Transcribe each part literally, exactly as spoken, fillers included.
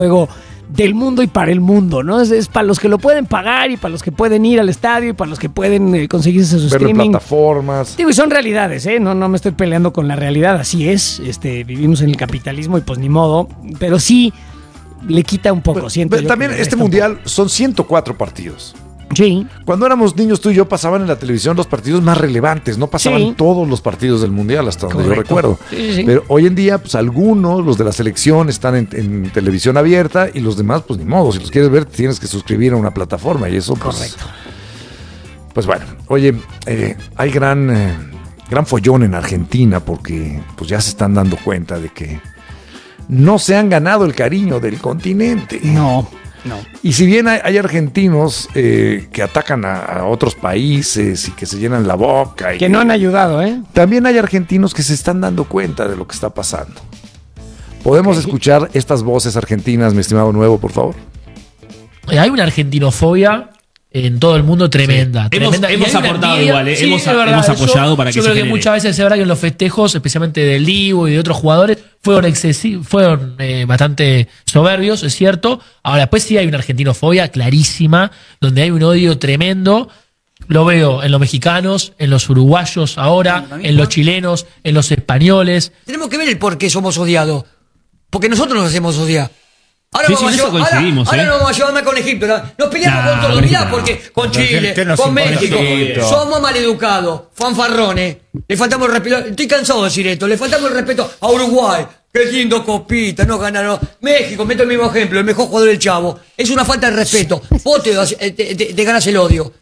juego del mundo y para el mundo, ¿no? Es, es para los que lo pueden pagar y para los que pueden ir al estadio y para los que pueden eh, conseguirse su Verlo en streaming. plataformas. Digo, y son realidades, ¿eh? No, no me estoy peleando con la realidad, así es. Este, vivimos en el capitalismo y pues ni modo. Pero sí le quita un poco, Pero, siento pero yo también que este mundial son ciento cuatro partidos. Sí. Cuando éramos niños tú y yo pasaban en la televisión los partidos más relevantes, no pasaban Sí. todos los partidos del mundial hasta donde Correcto. yo recuerdo. Sí, sí. Pero hoy en día, pues algunos, los de la selección, están en, en televisión abierta y los demás, pues ni modo. Si los quieres ver, tienes que suscribir a una plataforma y eso, pues. Correcto. Pues bueno, oye, eh, hay gran, eh, gran follón en Argentina porque pues ya se están dando cuenta de que no se han ganado el cariño del continente. No, no. Y si bien hay, hay argentinos eh, que atacan a, a otros países y que se llenan la boca. Y Que no han ayudado, ¿eh? también hay argentinos que se están dando cuenta de lo que está pasando. ¿Podemos Ok. escuchar estas voces argentinas, mi estimado Nuevo, por favor? Hay una argentinofobia en todo el mundo tremenda. Hemos- tremenda. Y hemos hay una aportado envidia. igual, eh, Sí, hemos- es verdad, hemos eso- apoyado para que yo se creo que genere. muchas veces es verdad que en los festejos, especialmente del Divo y de otros jugadores, fueron excesivos, fueron eh, bastante soberbios, es cierto. Ahora, después sí hay una argentinofobia clarísima, donde hay un odio tremendo. Lo veo en los mexicanos, en los uruguayos ahora, en los chilenos, en los españoles. Tenemos que ver el por qué somos odiados. Porque nosotros nos hacemos odiar. Ahora Sí, vamos sí, a en eso llevar- coincidimos, ahora, ¿eh? ahora nos vamos a llevar más con Egipto. ¿no? Nos peleamos Nah, con todo. con Mirá, Egipto porque con ¿Qué- Chile, qué nos con importa México, Egipto? somos maleducados, fanfarrones. Le faltamos el respeto. Estoy cansado de decir esto. Le faltamos el respeto a Uruguay. Qué lindo copita, no ganaron. México, meto el mismo ejemplo, el mejor jugador del Chavo. Es una falta de respeto. Vos te, das- te, te- te ganas el odio.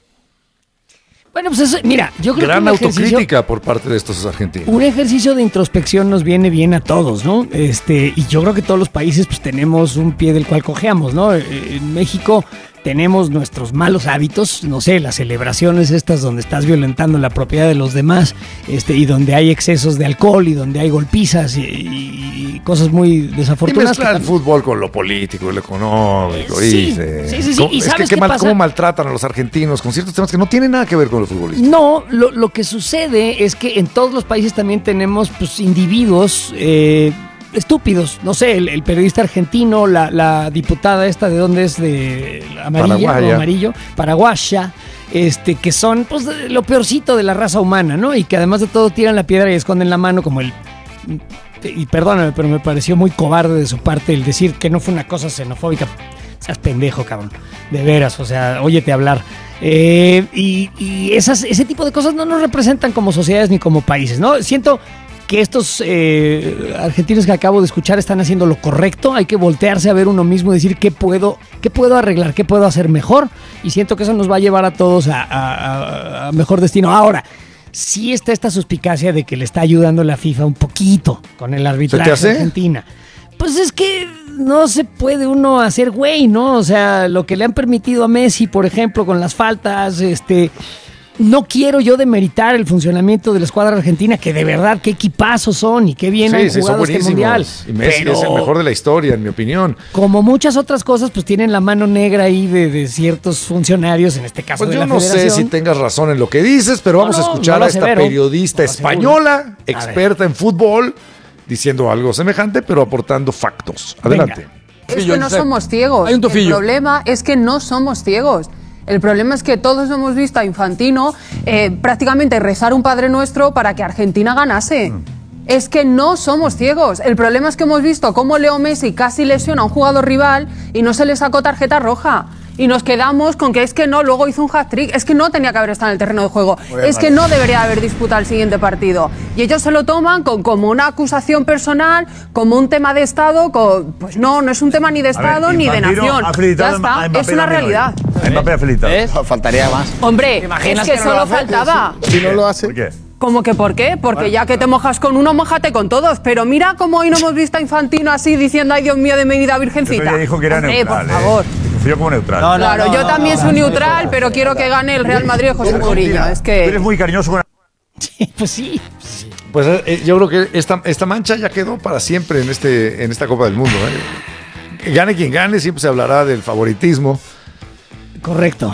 Bueno, pues eso, mira, yo creo Gran que un ejercicio, autocrítica por parte de estos argentinos. un ejercicio de introspección nos viene bien a todos, ¿no? Este, y yo creo que todos los países pues tenemos un pie del cual cojeamos, ¿no? Eh, En México tenemos nuestros malos hábitos, no sé, las celebraciones estas donde estás violentando la propiedad de los demás, este, y donde hay excesos de alcohol y donde hay golpizas y, y cosas muy Y desafortunadas. mezclar el que tam- fútbol con lo político, lo económico. Sí, dice. sí, sí, sí. ¿Cómo- ¿Y es que sabes qué qué mal- pasa? cómo maltratan a los argentinos con ciertos temas que no tienen nada que ver con los futbolistas. No, lo, lo que sucede es que en todos los países también tenemos pues, individuos eh, estúpidos. No sé, el, el periodista argentino, la, la diputada esta de dónde es, de amarilla Paraguaya. o amarillo, paraguaya, este, que son pues lo peorcito de la raza humana, ¿no? Y que además de todo tiran la piedra y esconden la mano como el... Y perdóname, pero me pareció muy cobarde de su parte el decir que no fue una cosa xenofóbica. Seas pendejo, cabrón. De veras, o sea, óyete hablar. Eh, y y esas, ese tipo de cosas no nos representan como sociedades ni como países, ¿no? Siento que estos eh, argentinos que acabo de escuchar están haciendo lo correcto. Hay que voltearse a ver uno mismo y decir qué puedo, qué puedo arreglar, qué puedo hacer mejor. Y siento que eso nos va a llevar a todos a, a- a- a mejor destino. Ahora, sí está esta suspicacia de que le está ayudando la FIFA un poquito con el arbitraje hace? de Argentina. Pues es que no se puede uno hacer güey, ¿no? O sea, lo que le han permitido a Messi, por ejemplo, con las faltas, este... No quiero yo demeritar el funcionamiento de la escuadra argentina, que de verdad qué equipazos son y qué bien han Sí, sí, son jugado este mundial. buenísimos. Y Messi Pero, es el mejor de la historia, en mi opinión. como muchas otras cosas, pues tienen la mano negra ahí de, de ciertos funcionarios, en este caso Pues de yo la no sé federación. si tengas razón en lo que dices, pero No, vamos a no, escuchar no lo a esta asevero, periodista no lo aseguro. española, A experta en fútbol, diciendo algo semejante, pero aportando factos. Adelante. Es que no somos ciegos. Hay un tufillo. El problema es que no somos ciegos. El problema es que todos hemos visto a Infantino eh, prácticamente rezar un Padre Nuestro para que Argentina ganase. Es que no somos ciegos. El problema es que hemos visto cómo Leo Messi casi lesiona a un jugador rival y no se le sacó tarjeta roja. Y nos quedamos con que es que no, luego hizo un hat-trick. Es que no tenía que haber estado en el terreno de juego. Es que no debería haber disputado el siguiente partido. Y ellos se lo toman con, como una acusación personal, como un tema de Estado. Con, pues no, no es un tema ni de Estado ni de nación. Ya está, es una realidad. Mbappé ha felicitado. ¿Ves? Faltaría más. Hombre, es imaginas que, que no lo solo hace? faltaba. Si no lo hace. ¿Por qué? ¿Cómo que por qué? Porque ya que te mojas con uno, mójate con todos. Pero mira cómo hoy no hemos visto a Infantino así diciendo, ay Dios mío, de mi vida virgencita. Pero ella dijo que era Hombre, neutral. por favor. ¿eh? Confío como neutral. No, no, Claro, no, yo no, también no, soy no, neutral, pero quiero que gane el Real Madrid de José Mourinho. Es Tú eres que... muy cariñoso con... Sí, pues sí. Pues eh, yo creo que esta, esta mancha ya quedó para siempre en, este, en esta Copa del Mundo. ¿eh? Gane quien gane, siempre se hablará del favoritismo. Correcto.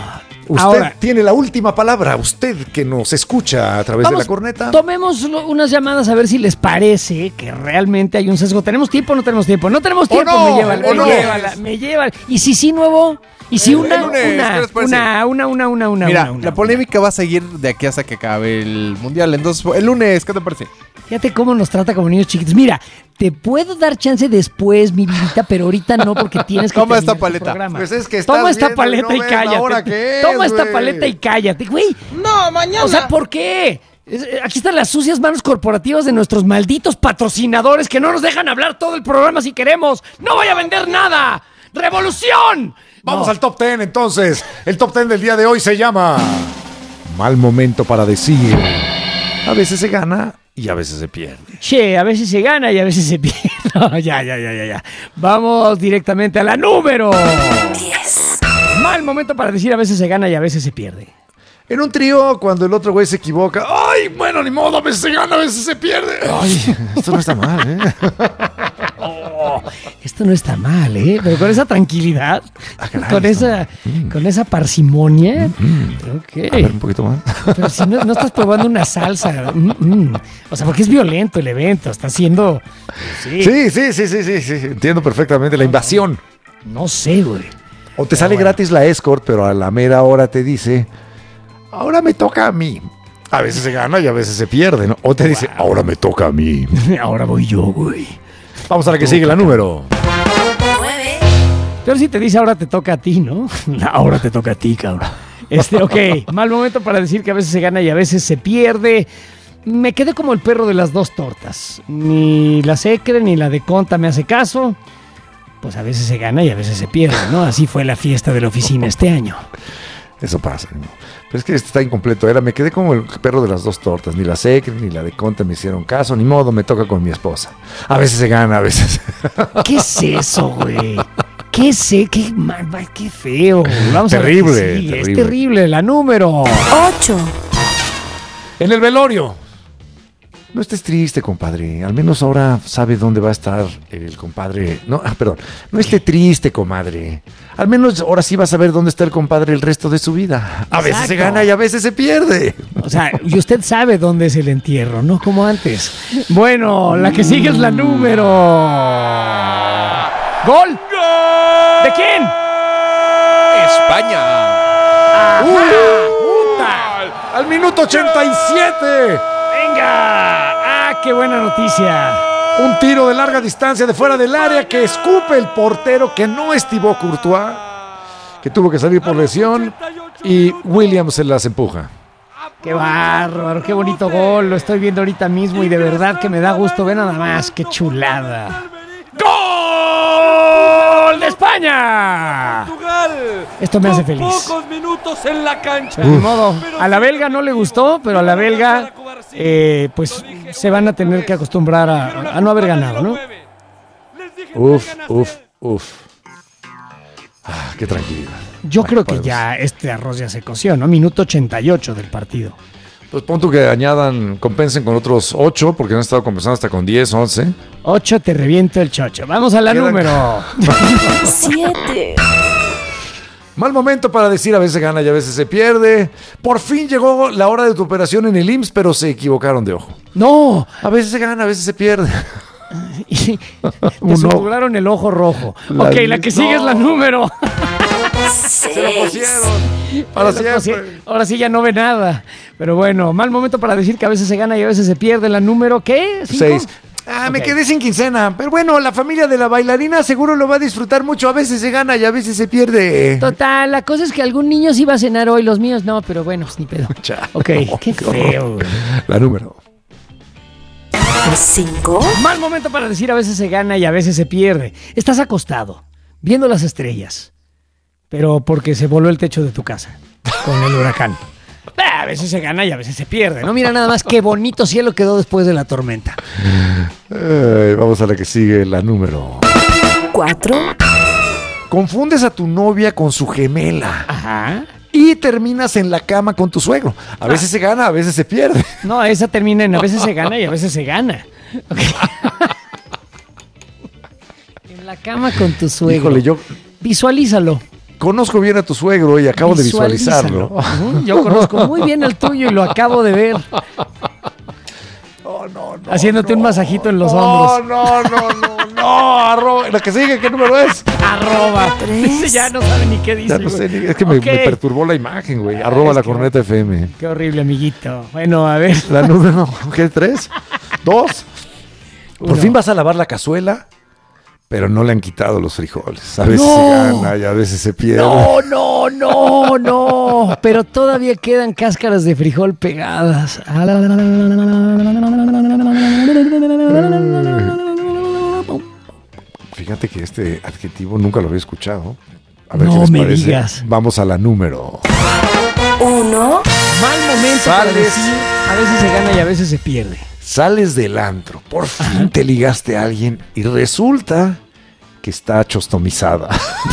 Usted Ahora, tiene la última palabra, usted que nos escucha a través vamos, de la corneta. tomemos lo- unas llamadas a ver si les parece que realmente hay un sesgo. ¿Tenemos tiempo o no tenemos tiempo? No tenemos tiempo, no, me lleva, o me no. lleva, la- me lleva. Y si sí, nuevo. Y si El- una, el lunes, ¿qué una, les parece? una, una, una, una, una, Mira, una, una, la polémica va a seguir de aquí hasta que acabe el mundial. Entonces, el lunes, ¿qué te parece? una. Fíjate cómo nos trata como niños chiquitos. Mira, te puedo dar chance después, mi vidita, pero ahorita no, porque tienes que Toma terminar esta tu paleta. programa. Pues es que estás Toma esta viendo y paleta no y ves la cállate. hora que es, Toma esta güey. paleta y cállate, güey. No, mañana. O sea, ¿por qué? Es- eh, Aquí están las sucias manos corporativas de nuestros malditos patrocinadores que no nos dejan hablar todo el programa si queremos. ¡No voy a vender nada! ¡Revolución! Vamos No. al top ten entonces. El top ten del día de hoy se llama Mal momento para decir. A veces se gana y a veces se pierde. Che, a veces se gana y a veces se pierde. No, ya, ya, ya, ya, ya. Vamos directamente a la número diez. Mal momento para decir a veces se gana y a veces se pierde. En un trío, cuando el otro güey se equivoca, ¡ay, bueno, ni modo! A veces se gana, a veces se pierde. Ay, esto no está mal, ¿eh? Oh, esto no está mal, ¿eh? Pero con esa tranquilidad, Ah, caray, con, está- esa, con esa parsimonia. Ok. A ver, un poquito más. Pero si no, no estás probando una salsa. mm, mm. O sea, porque es violento el evento. Está siendo. Sí. Sí, sí, sí, sí, sí, sí. Entiendo perfectamente la invasión. No sé, güey. O te sale bueno. gratis la escort, pero a la mera hora te dice, ahora me toca a mí. A veces se gana y a veces se pierde, ¿no? O te dice, ahora me toca a mí. Ahora voy yo, güey. Vamos a la que sigue, la número. Pero si te dice ahora te toca a ti, ¿no? Ahora te toca a ti, cabrón. Este, ok, mal momento para decir que a veces se gana y a veces se pierde. Me quedé como el perro de las dos tortas. Ni la Secre ni la de Conta me hace caso. Pues a veces se gana y a veces se pierde, ¿no? Así fue la fiesta de la oficina este año. Eso pasa, ¿no? Pero es que este está incompleto. Era, me quedé como el perro de las dos tortas. Ni la Secre ni la de Conta me hicieron caso. Ni modo, me toca con mi esposa. A veces se gana, a veces. ¿Qué es eso, güey? ¿Qué sé? ¿Qué, mal, mal, qué feo? Vamos Terrible, a ver qué sigue. terrible. Es terrible. La número. En el velorio. No estés triste, compadre. Al menos ahora sabe dónde va a estar el compadre. No, ah, perdón. No esté triste, comadre. Al menos ahora sí va a saber dónde está el compadre el resto de su vida. A veces se Exacto. gana y a veces se pierde. O sea, y usted sabe dónde es el entierro, no como antes. Bueno, la que sigue es la número. ¡Gol! ¿De quién? España. ¡Puta! Al minuto ochenta y siete. ¡Venga! ¡Ah, qué buena noticia! Un tiro de larga distancia de fuera del área que escupe el portero que no es Thibaut Courtois, que tuvo que salir por lesión, y Williams se las empuja. ¡Qué bárbaro! ¡Qué bonito gol! Lo estoy viendo ahorita mismo y de verdad que me da gusto ver nada más. ¡Qué chulada! ¡Gol de España! Esto me hace feliz. Pocos minutos en la cancha. Pero ni modo, a la belga no le gustó, pero a la belga eh, pues se van a tener que acostumbrar a, a no haber ganado, ¿no? Uf, uf, uf. Ah, qué tranquilidad. Yo Bueno, creo que podemos- ya este arroz ya se coció, ¿no? Minuto ochenta y ocho del partido. Pues pon tú que añadan, compensen con otros ocho, porque han estado compensando hasta con diez, once. ocho te reviento el chocho. Vamos a la Quedan- número. Mal momento para decir a veces se gana y a veces se pierde. Por fin llegó la hora de tu operación en el I M S S, pero se equivocaron de ojo. ¡No! A veces se gana, a veces se pierde. Te Uno. subturaron el ojo rojo. La- ok, la que sigue es la número. Se lo pusieron. Para Ahora sí- siempre. Ahora sí ya no ve nada. Pero bueno, mal momento para decir que a veces se gana y a veces se pierde. La número, ¿qué? ¿Cinco? Seis. Ah, me Ok. quedé sin quincena. Pero bueno, la familia de la bailarina seguro lo va a disfrutar mucho. A veces se gana y a veces se pierde. Total, la cosa es que algún niño sí va a cenar hoy, los míos no, pero bueno, pues ni pedo. Chao. Ok, qué feo, güey. La número. Mal momento para decir a veces se gana y a veces se pierde. Estás acostado, viendo las estrellas, pero porque se voló el techo de tu casa con el huracán. Ah, a veces se gana y a veces se pierde, ¿no? Mira nada más qué bonito cielo quedó después de la tormenta. Ay, vamos a la que sigue, la número. Confundes a tu novia con su gemela Ajá. y terminas en la cama con tu suegro. A veces se gana, a veces se pierde. No, esa termina en a veces se gana y a veces se gana. Ok. En la cama con tu suegro. Híjole, yo Visualízalo. conozco bien a tu suegro y acabo de visualizarlo. Uh-huh. Yo conozco muy bien al tuyo y lo acabo de ver. No, no, no. Haciéndote no, un masajito en los no, hombros. No, no, no, no. Arroba. La que sigue, ¿qué número es? Arroba. Ese ya no sabe ni qué dice. Ya no sé, güey. es que me, Ok. me perturbó la imagen, güey. Arroba Es la que- corneta F M. Qué horrible, amiguito. Bueno, a ver. La número, ¿qué? ¿Tres? ¿Dos? Por Uno. fin vas a lavar la cazuela, pero no le han quitado los frijoles. A veces No. se gana y a veces se pierde. No, no, no, no. Pero todavía quedan cáscaras de frijol pegadas. Fíjate que este adjetivo nunca lo había escuchado. A ver No qué les me parece. digas. Vamos a la número. Uno. Mal momento para Sales. decir, a veces se gana y a veces se pierde. Sales del antro, por fin te ligaste a alguien y resulta que está chostomizada.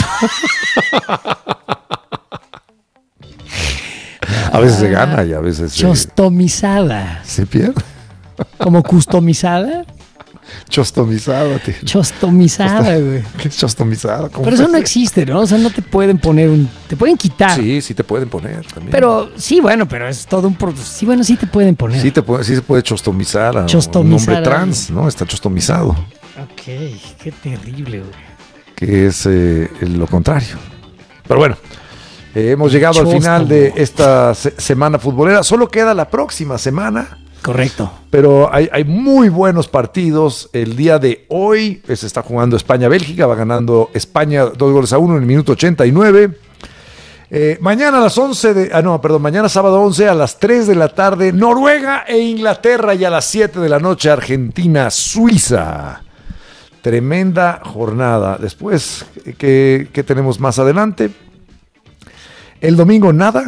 A veces se gana y a veces se, Chostomizada. se pierde. ¿Como customizada? Chostomizada, tío. Chostomizada, güey. ¿Qué es chostomizada? ¿Cómo Pero eso no puede ser? existe, ¿no? O sea, no te pueden poner un... Te pueden quitar. Sí, sí te pueden poner también. Pero sí, bueno, pero es todo un... pro- Sí, bueno, sí te pueden poner. Sí, te puede, sí se puede chostomizar a Chostomizar un hombre a trans, ¿no? Está chostomizado, Ok, qué terrible, güey. que es eh, lo contrario. Pero bueno, eh, hemos llegado al Chóstomo. final de esta se- semana futbolera. Solo queda la próxima semana, Correcto. pero hay, hay muy buenos partidos. El día de hoy eh, se está jugando España-Bélgica, va ganando España dos goles a uno en el minuto ochenta y nueve. Eh, mañana a las once de, ah no, perdón, mañana sábado once a las tres de la tarde, Noruega e Inglaterra, y a las siete de la noche Argentina, Suiza. Tremenda jornada. Después, ¿qué, qué tenemos más adelante? El domingo nada.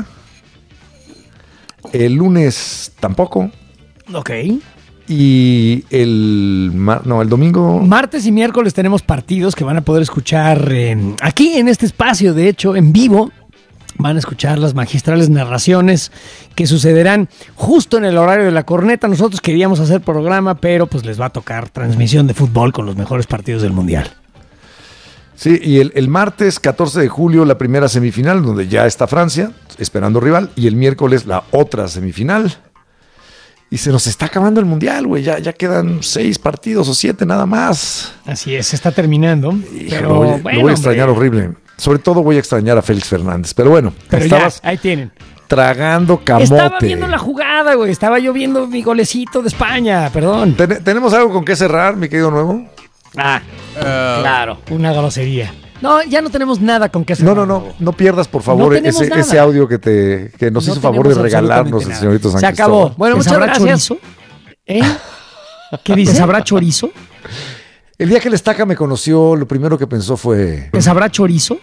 El lunes tampoco. Ok. Y el mar- no, el domingo. Martes y miércoles tenemos partidos que van a poder escuchar eh, aquí en este espacio, de hecho, en vivo. Van a escuchar las magistrales narraciones que sucederán justo en el horario de la corneta. Nosotros queríamos hacer programa, pero pues les va a tocar transmisión de fútbol con los mejores partidos del Mundial. Sí, y el, el martes catorce de julio la primera semifinal, donde ya está Francia, esperando rival, y el miércoles la otra semifinal. Y se nos está acabando el Mundial, güey, ya, ya quedan seis partidos o siete nada más. Así es, se está terminando. Híjole, Pero lo voy, a- bueno, lo voy a extrañar hombre. horrible. Sobre todo voy a extrañar a Félix Fernández, pero bueno, Pero estabas ya, ahí tienen. tragando camote. Estaba viendo la jugada, güey. Estaba yo viendo mi golecito de España, perdón. Ten- ¿Tenemos algo con qué cerrar, mi querido Nuevo? Ah, claro. Una grosería. No, ya no tenemos nada con qué hacer. No, no, no, no pierdas por favor No tenemos ese, nada. ese audio que te que nos No hizo favor de tenemos regalarnos absolutamente el nada. señorito San Se Cristóbal. acabó. Bueno, ¿Te muchas sabrá gracias. chorizo? ¿Eh? ¿Qué dice? ¿Te sabrá chorizo? El día que el Estaca me conoció, lo primero que pensó fue... ¿Te sabrá chorizo?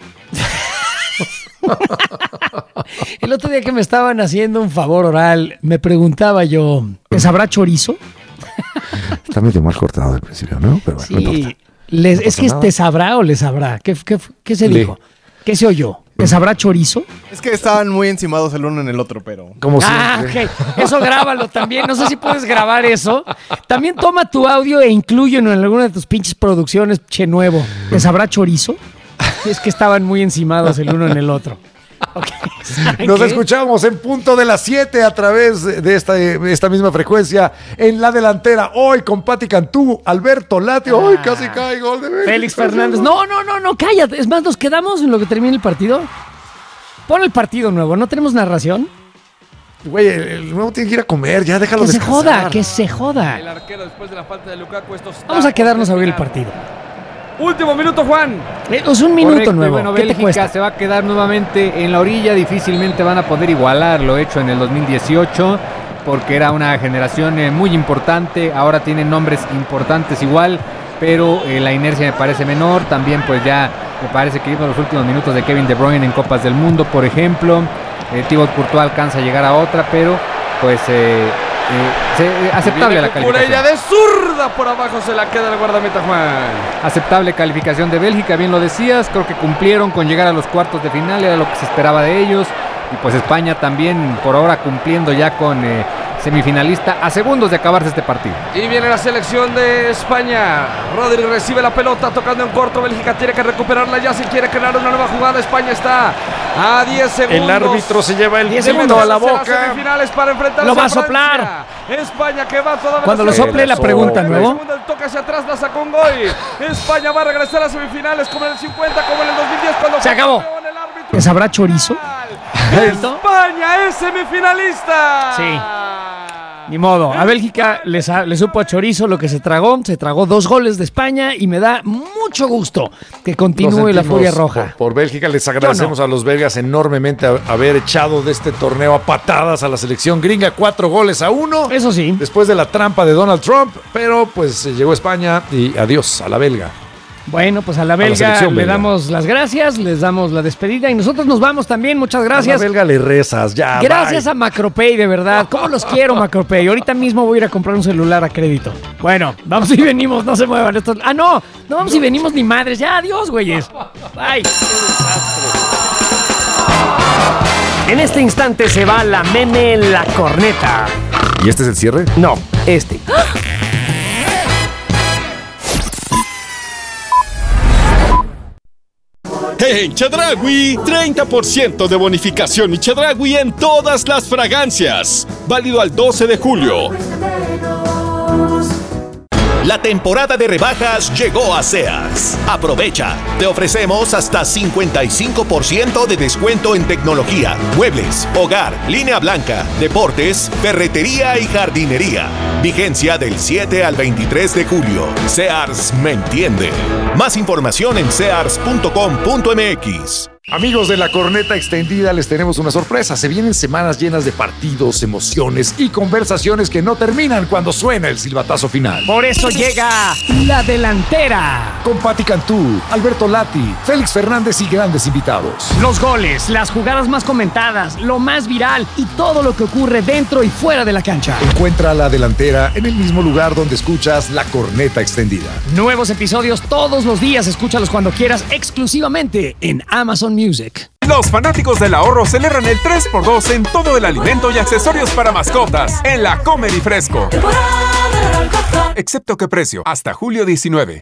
El otro día que me estaban haciendo un favor oral, me preguntaba yo, ¿te sabrá chorizo? Está medio mal cortado al principio, ¿no? Pero bueno, no Sí. importa. Les- No es pasa que nada. te sabrá o le sabrá. ¿Qué, qué, qué se Le. dijo? ¿Qué se oyó? ¿Te sabrá chorizo? Es que estaban muy encimados el uno en el otro, pero... Como Ah, siempre. ok. Eso grábalo también. No sé si puedes grabar eso. También toma tu audio e inclúyelo en alguna de tus pinches producciones, che nuevo. ¿Te sabrá chorizo? Es que estaban muy encimados el uno en el otro. Ok. ¿Saben Nos qué? escuchamos en punto de las siete a través de esta, de esta misma frecuencia en la delantera. Hoy con Pati Cantú, Alberto Latio. ¡Ay, casi cae gol de Bélgica! Félix Fernández. No, no, no, no, cállate. Es más, nos quedamos en lo que termine el partido. Pon el partido nuevo. ¿No tenemos narración? Güey, el, el nuevo tiene que ir a comer. Ya déjalo Que se descansar. joda, que se El joda. arquero después de la falta de Lukaku. Esto está Vamos a quedarnos a por oír el terminar. partido. Último minuto, Juan. Eh, Es un minuto Correcto, y nuevo. bueno, ¿Qué te Bélgica cuesta? se va a quedar nuevamente en la orilla. Difícilmente van a poder igualar lo hecho en el dos mil dieciocho, porque era una generación eh, muy importante. Ahora tienen nombres importantes igual, pero eh, la inercia me parece menor. También pues ya me parece que vimos los últimos minutos de Kevin De Bruyne en Copas del Mundo, por ejemplo. Eh, Thibaut Courtois alcanza a llegar a otra, pero pues eh, eh, se- eh, aceptable la Viene Cucurella calificación. de zurda por abajo, se la queda el guardameta, Juan. Aceptable calificación de Bélgica, bien lo decías, creo que cumplieron con llegar a los cuartos de final, era lo que se esperaba de ellos, y pues España también por ahora cumpliendo ya con eh, semifinalista a segundos de acabarse este partido. Y viene la selección de España. Rodri recibe la pelota tocando en corto. Bélgica tiene que recuperarla ya si quiere crear una nueva jugada. España está a diez segundos. El árbitro se lleva el diez dedo segundos a la Las boca. semifinales para enfrentarse Lo va a Francia. soplar. España que va todavía. Cuando lo sople la pregunta, ¿no? El toque hacia atrás la sacó un gol. España va a regresar a las semifinales como en el cincuenta, como en el dos mil diez cuando Se fue acabó. campeón, el árbitro. ¿Que sabrá chorizo? España es semifinalista. Sí. Ni modo, a Bélgica le, sa- le supo a chorizo lo que se tragó, se tragó dos goles de España y me da mucho gusto que continúe Lo la sentimos furia roja. Por, por Bélgica les agradecemos a los belgas enormemente a- haber echado de este torneo a patadas a la selección gringa, cuatro goles a uno. Eso sí. Después de la trampa de Donald Trump, pero pues eh, llegó España y adiós a la belga. Bueno, pues a la la belga selección le belga. damos las gracias, les damos la despedida y nosotros nos vamos también, muchas gracias. A la belga le rezas, ya. Gracias bye. a Macropay, de verdad. ¿Cómo los quiero, Macropay? Ahorita mismo voy a ir a comprar un celular a crédito. Bueno, vamos y venimos, no se muevan estos. Ah, no, no vamos y venimos ni madres. Ya, adiós, güeyes. Bye. En este instante se va la meme la corneta. ¿Y este es el cierre? No, este. En Chedraui, treinta por ciento de bonificación y Chedraui en todas las fragancias. Válido al doce de julio. La temporada de rebajas llegó a Sears. Aprovecha. Te ofrecemos hasta cincuenta y cinco por ciento de descuento en tecnología, muebles, hogar, línea blanca, deportes, ferretería y jardinería. Vigencia del siete al veintitrés de julio. Sears me entiende. Más información en sears punto com punto m x. Amigos de la corneta extendida, les tenemos una sorpresa. Se vienen semanas llenas de partidos, emociones y conversaciones que no terminan cuando suena el silbatazo final. Por eso llega la delantera. Con Pati Cantú, Alberto Lati, Félix Fernández y grandes invitados. Los goles, las jugadas más comentadas, lo más viral y todo lo que ocurre dentro y fuera de la cancha. Encuentra la delantera en el mismo lugar donde escuchas la corneta extendida. Nuevos episodios todos los días, escúchalos cuando quieras, exclusivamente en Amazon Music. Los fanáticos del ahorro celebran el tres por dos en todo el alimento y accesorios para mascotas en la Comer y Fresco. Excepto que precio, hasta julio diecinueve.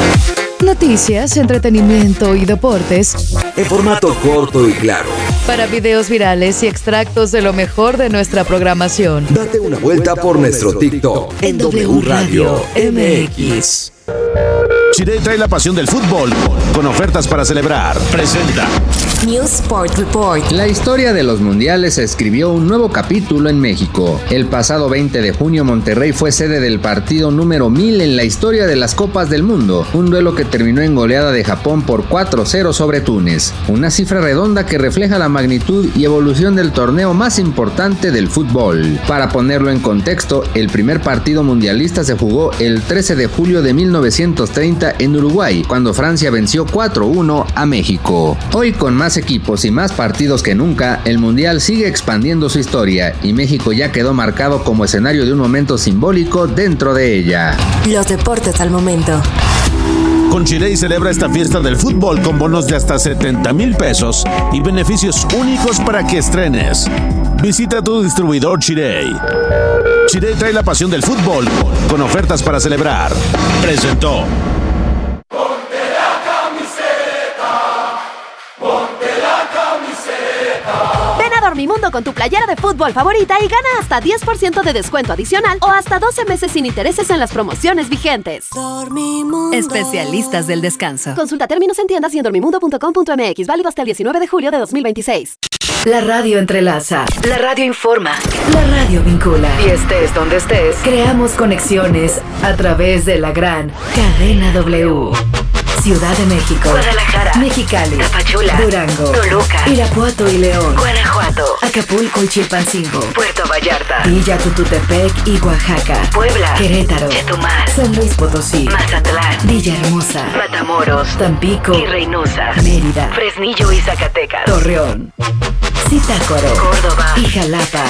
Noticias, entretenimiento y deportes en formato corto y claro. Para videos virales y extractos de lo mejor de nuestra programación. Date una vuelta por nuestro TikTok en W Radio M X. Chile trae la pasión del fútbol con ofertas para celebrar. Presenta News Sport Report. La historia de los mundiales escribió un nuevo capítulo en México. El pasado veinte de junio, Monterrey fue sede del partido número mil en la historia de las Copas del Mundo, un duelo que terminó en goleada de Japón por cuatro cero sobre Túnez, una cifra redonda que refleja la magnitud y evolución del torneo más importante del fútbol. Para ponerlo en contexto, el primer partido mundialista se jugó el trece de julio de mil novecientos treinta en Uruguay, cuando Francia venció cuatro uno a México. Hoy, con más equipos y más partidos que nunca, el mundial sigue expandiendo su historia y México ya quedó marcado como escenario de un momento simbólico dentro de ella. Los deportes al momento. Con Chile celebra esta fiesta del fútbol con bonos de hasta setenta mil pesos y beneficios únicos para que estrenes. Visita tu distribuidor Chile. Chile trae la pasión del fútbol con ofertas para celebrar. Presentó. Ven a Dormimundo con tu playera de fútbol favorita y gana hasta diez por ciento de descuento adicional o hasta doce meses sin intereses en las promociones vigentes. Dormimundo. Especialistas del descanso. Consulta términos en tiendas y en dormimundo punto com punto m x. Válido hasta el diecinueve de julio de dos mil veintiséis. La radio entrelaza, la radio informa, la radio vincula. Y estés donde estés, creamos conexiones a través de la gran cadena W. Ciudad de México, Guadalajara, Mexicali, Tapachula, Durango, Toluca, Irapuato y León, Guanajuato, Acapulco y Chilpancingo, Puerto Vallarta, Villa Tututepec y Oaxaca, Puebla, Querétaro, Chetumal, San Luis Potosí, Mazatlán, Villahermosa, Matamoros, Tampico y Reynosa, Mérida, Fresnillo y Zacatecas, Torreón, Zitácuaro, Córdoba y Jalapa.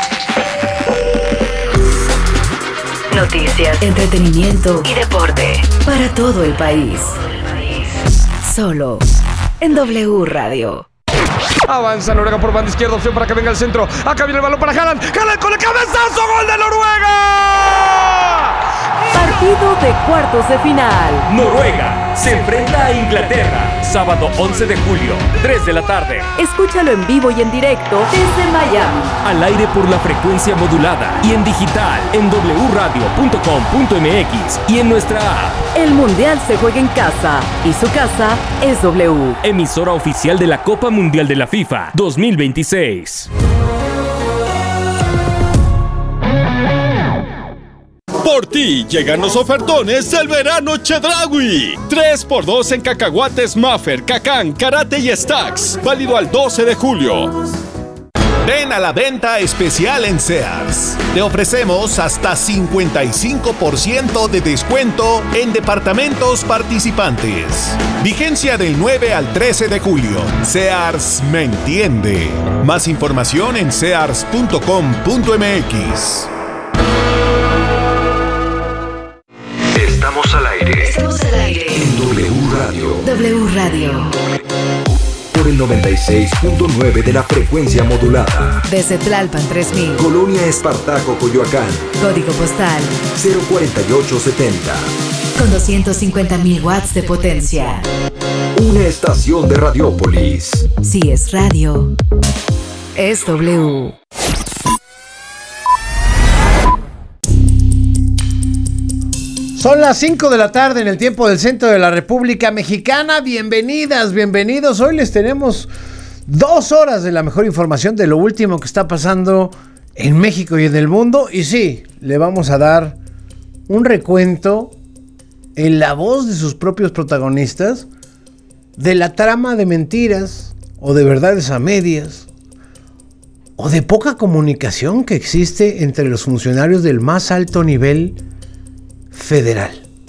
Noticias, entretenimiento y deporte para todo el país. Solo en W Radio. Avanza Noruega por banda izquierda, opción para que venga el centro. Acá viene el balón para Haaland. Haaland con el cabezazo, gol de Noruega. Partido de cuartos de final. Noruega se enfrenta a Inglaterra. Sábado once de julio, tres de la tarde. Escúchalo en vivo y en directo desde Miami. Al aire por la frecuencia modulada y en digital en doble u radio punto com punto m x y en nuestra app. El Mundial se juega en casa y su casa es W. Emisora oficial de la Copa Mundial de la FIFA dos mil veintiséis. Por ti llegan los ofertones del verano Chedraui. tres por dos en cacahuates Maffer, Cacán, Karate y Stacks. Válido al doce de julio. Ven a la venta especial en Sears. Te ofrecemos hasta cincuenta y cinco por ciento de descuento en departamentos participantes. Vigencia del nueve al trece de julio. Sears me entiende. Más información en sears punto com punto m x. Estamos al aire. Estamos al aire. En W Radio. W Radio. Por el noventa y seis punto nueve de la frecuencia modulada. Desde Tlalpan tres mil. Colonia Espartaco, Coyoacán. Código postal cero cuarenta y ocho setenta. Con doscientos cincuenta mil watts de potencia. Una estación de Radiópolis. Si es radio, es W. Son las cinco de la tarde en el tiempo del centro de la República Mexicana. Bienvenidas, bienvenidos. Hoy les tenemos dos horas de la mejor información de lo último que está pasando en México y en el mundo. Y sí, le vamos a dar un recuento en la voz de sus propios protagonistas de la trama de mentiras o de verdades a medias o de poca comunicación que existe entre los funcionarios del más alto nivel federal.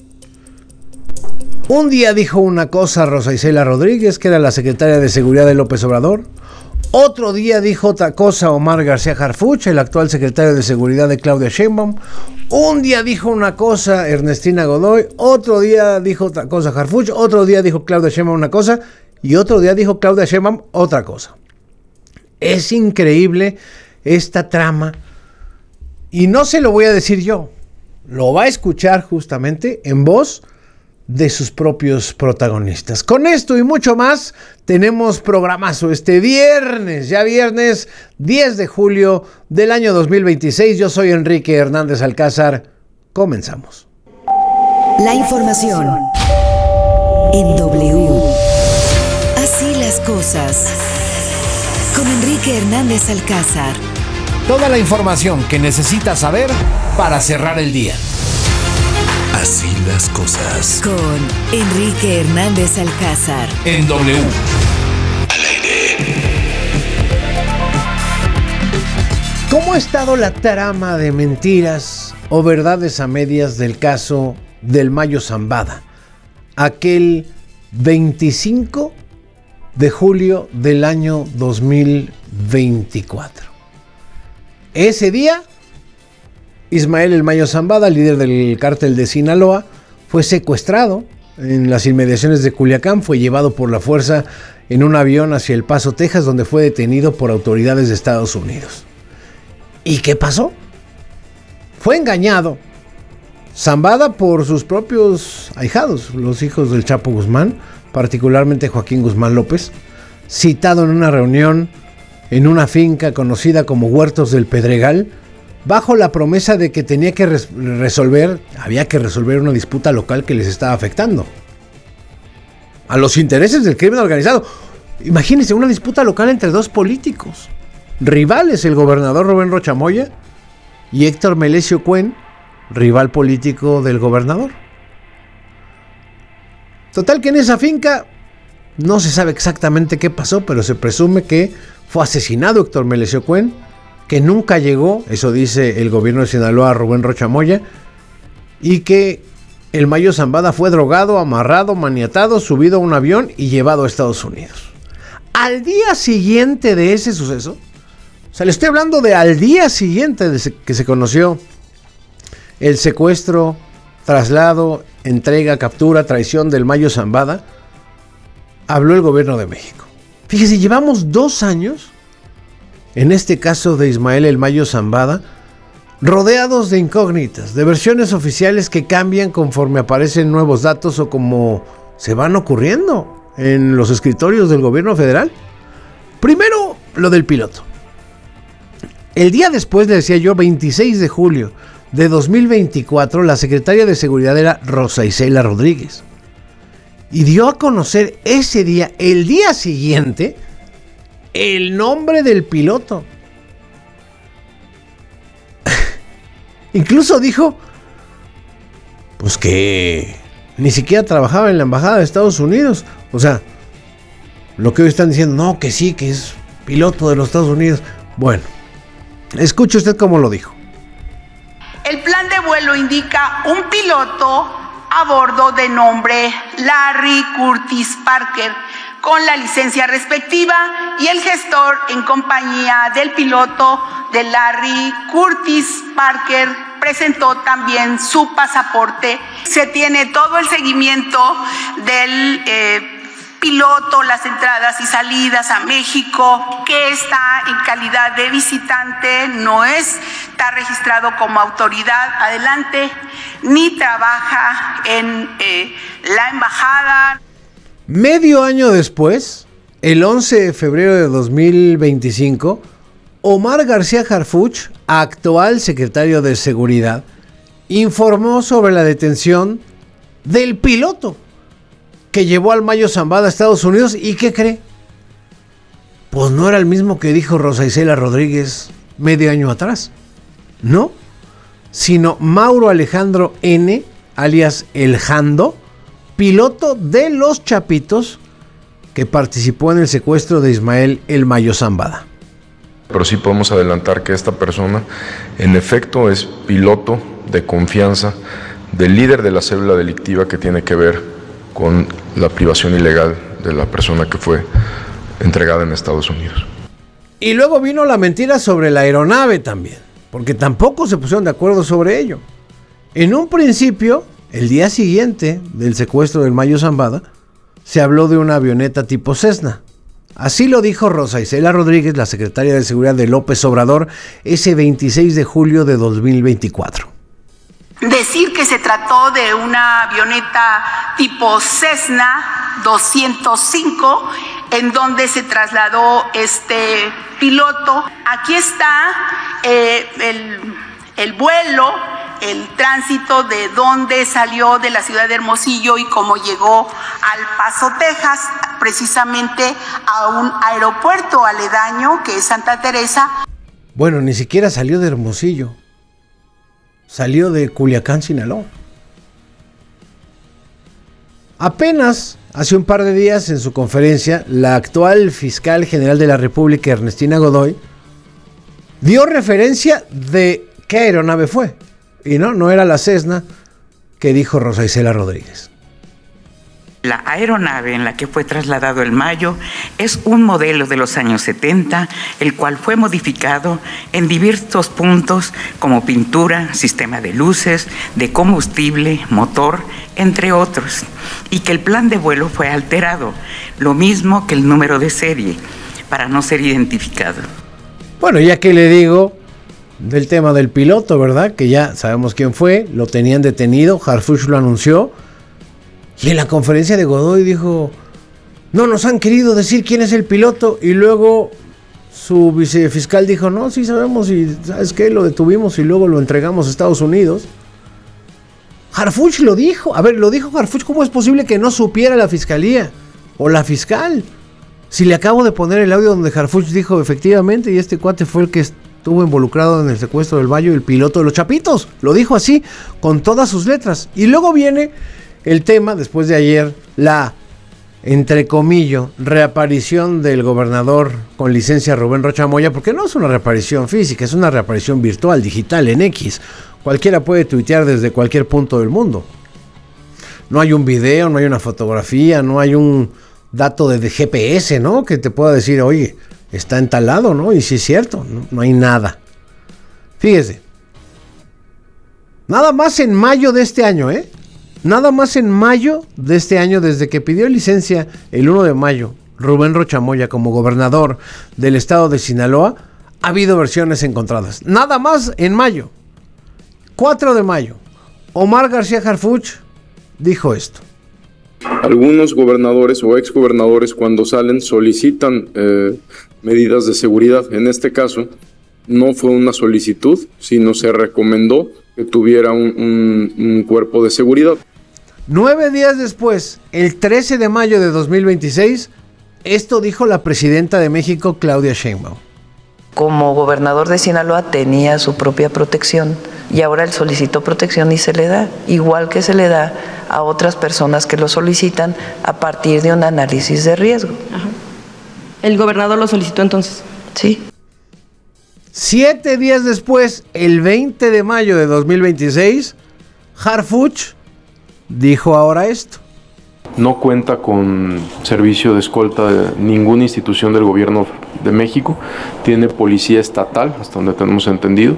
Un día dijo una cosa Rosa Isela Rodríguez, que era la secretaria de Seguridad de López Obrador. Otro día dijo otra cosa Omar García Harfuch, el actual secretario de Seguridad de Claudia Sheinbaum. Un día dijo una cosa Ernestina Godoy, otro día dijo otra cosa Harfuch, otro día dijo Claudia Sheinbaum una cosa y otro día dijo Claudia Sheinbaum otra cosa. Es increíble esta trama y no se lo voy a decir yo. Lo va a escuchar justamente en voz de sus propios protagonistas. Con esto y mucho más, tenemos programazo este viernes, ya viernes diez de julio del año dos mil veintiséis. Yo soy Enrique Hernández Alcázar. Comenzamos. La información en W. Así las cosas. Con Enrique Hernández Alcázar. Toda la información que necesitas saber para cerrar el día. Así las cosas. Con Enrique Hernández Alcázar. En W. Al aire. ¿Cómo ha estado la trama de mentiras o verdades a medias del caso del Mayo Zambada? Aquel veinticinco de julio del año dos mil veinticuatro. Ese día, Ismael El Mayo Zambada, líder del cártel de Sinaloa, fue secuestrado en las inmediaciones de Culiacán, fue llevado por la fuerza en un avión hacia El Paso, Texas, donde fue detenido por autoridades de Estados Unidos. ¿Y qué pasó? Fue engañado Zambada por sus propios ahijados, los hijos del Chapo Guzmán, particularmente Joaquín Guzmán López, citado en una reunión en una finca conocida como Huertos del Pedregal, bajo la promesa de que tenía que res- resolver, había que resolver una disputa local que les estaba afectando a los intereses del crimen organizado. Imagínense una disputa local entre dos políticos rivales, el gobernador Rubén Rocha Moya y Héctor Melesio Cuen, rival político del gobernador. Total que en esa finca no se sabe exactamente qué pasó, pero se presume que fue asesinado Héctor Melesio Cuen, que nunca llegó, eso dice el gobierno de Sinaloa, Rubén Rocha Moya, y que el Mayo Zambada fue drogado, amarrado, maniatado, subido a un avión y llevado a Estados Unidos. Al día siguiente de ese suceso, o sea, le estoy hablando de al día siguiente de que se conoció el secuestro, traslado, entrega, captura, traición del Mayo Zambada, habló el gobierno de México. Fíjese, llevamos dos años, en este caso de Ismael El Mayo Zambada, rodeados de incógnitas, de versiones oficiales que cambian conforme aparecen nuevos datos o como se van ocurriendo en los escritorios del gobierno federal. Primero, lo del piloto. El día después, le decía yo, veintiséis de julio de dos mil veinticuatro, la secretaria de Seguridad era Rosa Isela Rodríguez. Y dio a conocer ese día, el día siguiente, el nombre del piloto. Incluso dijo, pues que ni siquiera trabajaba en la embajada de Estados Unidos. O sea, lo que hoy están diciendo, no, que sí, que es piloto de los Estados Unidos. Bueno, escuche usted cómo lo dijo. El plan de vuelo indica un piloto a bordo de nombre Larry Curtis Parker, con la licencia respectiva, y el gestor en compañía del piloto de Larry Curtis Parker presentó también su pasaporte. Se tiene todo el seguimiento del eh, piloto, las entradas y salidas a México, que está en calidad de visitante, no es, está registrado como autoridad adelante, ni trabaja en eh, la embajada. Medio año después, el once de febrero de dos mil veinticinco, Omar García Harfuch, actual secretario de Seguridad, informó sobre la detención del piloto que llevó al Mayo Zambada a Estados Unidos. ¿Y qué cree? Pues no era el mismo que dijo Rosa Isela Rodríguez medio año atrás, ¿no? Sino Mauro Alejandro N., alias El Jando, piloto de los Chapitos, que participó en el secuestro de Ismael El Mayo Zambada. Pero sí podemos adelantar que esta persona, en efecto, es piloto de confianza del líder de la célula delictiva que tiene que ver con la privación ilegal de la persona que fue entregada en Estados Unidos. Y luego vino la mentira sobre la aeronave también, porque tampoco se pusieron de acuerdo sobre ello. En un principio, el día siguiente del secuestro del Mayo Zambada, se habló de una avioneta tipo Cessna. Así lo dijo Rosa Isela Rodríguez, la secretaria de Seguridad de López Obrador, ese veintiséis de julio de dos mil veinticuatro. Decir que se trató de una avioneta tipo Cessna doscientos cinco, en donde se trasladó este piloto. Aquí está eh, el, el vuelo, el tránsito de dónde salió de la ciudad de Hermosillo y cómo llegó al Paso, Texas, precisamente a un aeropuerto aledaño que es Santa Teresa. Bueno, ni siquiera salió de Hermosillo. Salió de Culiacán, Sinaloa. Apenas hace un par de días, en su conferencia, la actual fiscal general de la República, Ernestina Godoy, dio referencia de qué aeronave fue. Y no, no era la Cessna que dijo Rosa Isela Rodríguez. La aeronave en la que fue trasladado el Mayo es un modelo de los años setenta, el cual fue modificado en diversos puntos como pintura, sistema de luces, de combustible, motor, entre otros, y que el plan de vuelo fue alterado, lo mismo que el número de serie, para no ser identificado. Bueno, ya que le digo del tema del piloto, ¿verdad? Que ya sabemos quién fue, lo tenían detenido, Harfuch lo anunció. Y en la conferencia de Godoy dijo, no nos han querido decir quién es el piloto. Y luego su vicefiscal dijo, no, sí sabemos, y ¿sabes qué? Lo detuvimos y luego lo entregamos a Estados Unidos. Harfuch lo dijo. A ver, lo dijo Harfuch. ¿Cómo es posible que no supiera la fiscalía o la fiscal? Si le acabo de poner el audio donde Harfuch dijo efectivamente, y este cuate fue el que estuvo involucrado en el secuestro del Mayo, el piloto de los Chapitos. Lo dijo así, con todas sus letras. Y luego viene el tema, después de ayer, la, entre comillas, reaparición del gobernador con licencia Rubén Rocha Moya, porque no es una reaparición física, es una reaparición virtual, digital, en X. Cualquiera puede tuitear desde cualquier punto del mundo. No hay un video, no hay una fotografía, no hay un dato de, de G P S, ¿no? Que te pueda decir, oye, está en tal lado, ¿no? Y sí es cierto, no, no hay nada. Fíjese. Nada más en mayo de este año, ¿eh? Nada más en mayo de este año, desde que pidió licencia el uno de mayo, Rubén Rocha Moya como gobernador del estado de Sinaloa, ha habido versiones encontradas. Nada más en mayo, cuatro de mayo, Omar García Harfuch dijo esto. Algunos gobernadores o exgobernadores cuando salen solicitan eh, medidas de seguridad. En este caso no fue una solicitud, sino se recomendó que tuviera un, un, un cuerpo de seguridad. Nueve días después, el trece de mayo de dos mil veintiséis, esto dijo la presidenta de México, Claudia Sheinbaum. Como gobernador de Sinaloa tenía su propia protección y ahora él solicitó protección y se le da, igual que se le da a otras personas que lo solicitan a partir de un análisis de riesgo. Ajá. ¿El gobernador lo solicitó entonces? Sí. Siete días después, el veinte de mayo de dos mil veintiséis, Harfuch dijo ahora esto. No cuenta con servicio de escolta de ninguna institución del gobierno de México. Tiene policía estatal, hasta donde tenemos entendido.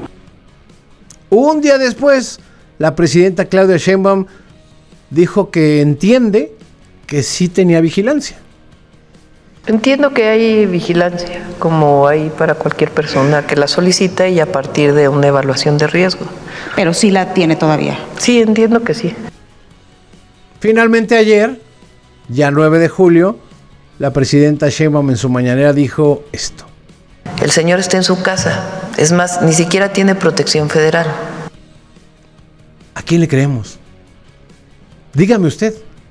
Un día después, la presidenta Claudia Sheinbaum dijo que entiende que sí tenía vigilancia. Entiendo que hay vigilancia, como hay para cualquier persona que la solicita y a partir de una evaluación de riesgo. Pero sí la tiene todavía. Sí, entiendo que sí. Finalmente ayer, ya nueve de julio, la presidenta Sheinbaum en su mañanera dijo esto. El señor está en su casa. Es más, ni siquiera tiene protección federal. ¿A quién le creemos? Dígame usted.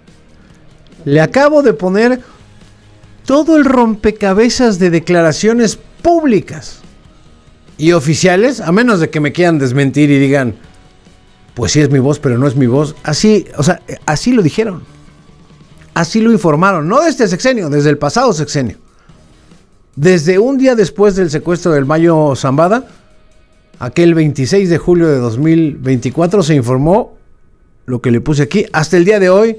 Le acabo de poner todo el rompecabezas de declaraciones públicas y oficiales, a menos de que me quieran desmentir y digan, pues sí es mi voz, pero no es mi voz. Así, o sea, así lo dijeron. Así lo informaron. No de este sexenio, desde el pasado sexenio. Desde un día después del secuestro del Mayo Zambada, aquel veintiséis de julio de dos mil veinticuatro, se informó lo que le puse aquí. Hasta el día de hoy,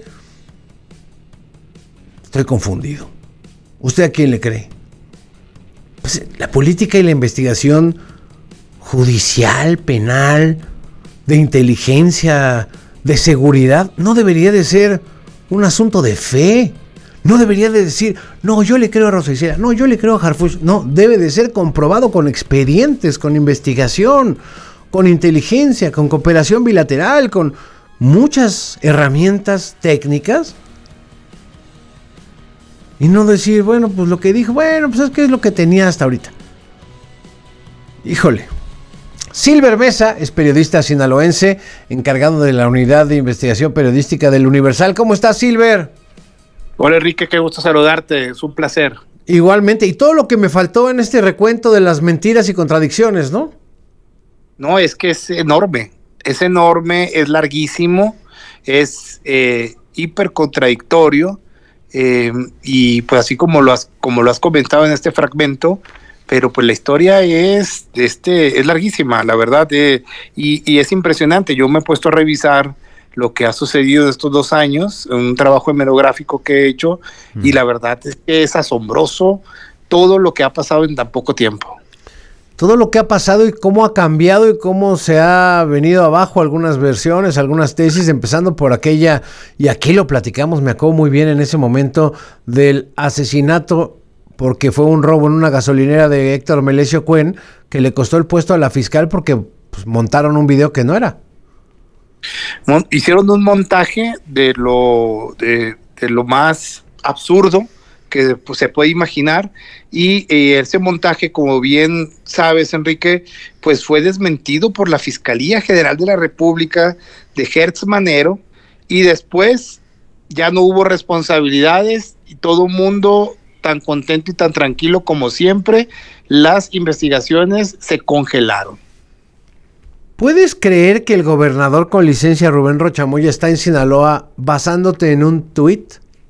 estoy confundido. ¿Usted a quién le cree? Pues la política y la investigación judicial, penal, de inteligencia, de seguridad, no debería de ser un asunto de fe. No debería de decir, no, yo le creo a Rosa Isela, no, yo le creo a Harfuch. No, debe de ser comprobado con expedientes, con investigación, con inteligencia, con cooperación bilateral, con muchas herramientas técnicas. Y no decir, bueno, pues lo que dijo, bueno, pues es que es lo que tenía hasta ahorita. Híjole. Silver Mesa es periodista sinaloense, encargado de la unidad de investigación periodística del Universal. ¿Cómo estás, Silver? Hola, Enrique, qué gusto saludarte, es un placer. Igualmente, y todo lo que me faltó en este recuento de las mentiras y contradicciones, ¿no? No, es que es enorme, es enorme, es larguísimo, es eh, hiper contradictorio, eh, y pues así como lo has, como lo has comentado en este fragmento, pero pues la historia es, este, es larguísima, la verdad, eh, y, y es impresionante. Yo me he puesto a revisar lo que ha sucedido en estos dos años, un trabajo hemerográfico que he hecho, mm. y la verdad es que es asombroso todo lo que ha pasado en tan poco tiempo. Todo lo que ha pasado y cómo ha cambiado y cómo se ha venido abajo algunas versiones, algunas tesis, empezando por aquella, y aquí lo platicamos, me acuerdo muy bien en ese momento, del asesinato, porque fue un robo en una gasolinera de Héctor Melesio Cuen, que le costó el puesto a la fiscal porque pues, montaron un video que no era. Hicieron un montaje de lo, de, de lo más absurdo que pues, se puede imaginar, y eh, ese montaje, como bien sabes, Enrique, pues fue desmentido por la Fiscalía General de la República de Hertz Manero, y después ya no hubo responsabilidades y todo el mundo tan contento y tan tranquilo como siempre. Las investigaciones se congelaron. ¿Puedes creer que el gobernador con licencia Rubén Rocha Moya está en Sinaloa basándote en un tuit?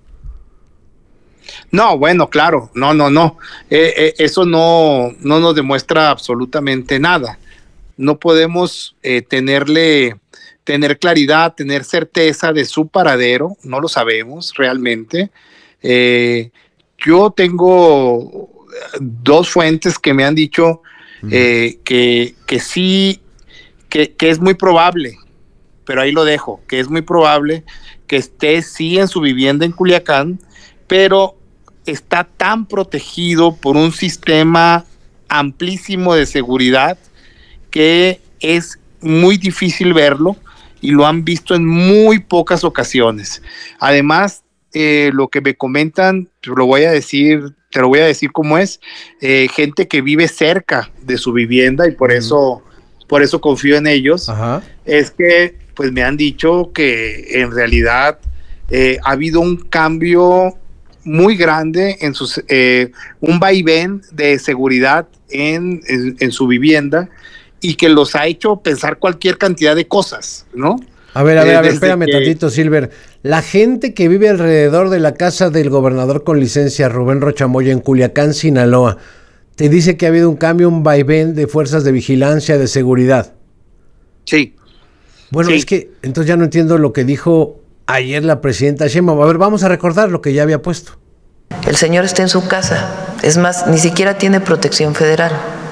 No, bueno, claro, no, no, no. Eh, eh, eso no, no nos demuestra absolutamente nada. No podemos eh, tenerle, tener claridad, tener certeza de su paradero, no lo sabemos realmente. Eh, yo tengo dos fuentes que me han dicho eh, que, que sí, que, que es muy probable, pero ahí lo dejo, que es muy probable que esté sí en su vivienda en Culiacán, pero está tan protegido por un sistema amplísimo de seguridad que es muy difícil verlo y lo han visto en muy pocas ocasiones. Además, eh, lo que me comentan, lo voy a decir, te lo voy a decir como es, eh, gente que vive cerca de su vivienda y por uh-huh. eso, por eso confío en ellos, uh-huh. es que pues me han dicho que en realidad eh, ha habido un cambio muy grande en sus, eh, un vaivén de seguridad en, en, en su vivienda y que los ha hecho pensar cualquier cantidad de cosas, ¿no? A ver, a ver, eh, a ver, espérame que... tantito, Silver. La gente que vive alrededor de la casa del gobernador con licencia, Rubén Rocha Moya, en Culiacán, Sinaloa, te dice que ha habido un cambio, un vaivén de fuerzas de vigilancia, de seguridad. Sí. Bueno, sí. es que entonces ya no entiendo lo que dijo ayer la presidenta Sheinbaum. A ver, vamos a recordar lo que ya había puesto. El señor está en su casa. Es más, ni siquiera tiene protección federal.